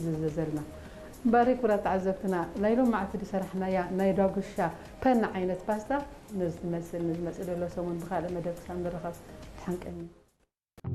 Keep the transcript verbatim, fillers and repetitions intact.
ዝዘርና بارك ولا تعذبتنا نايلو ما عتدي سرحنا يا نايدوغشا بن عينت باستا نز مثل نز مثل لو سمون بخاله مدرك ساندرخ تحنقني